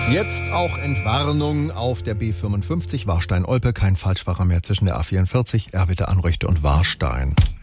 Jetzt auch Entwarnung auf der B55 Warstein-Olpe. Kein Falschfahrer mehr zwischen der A44, Erwitte, Anröchte und Warstein.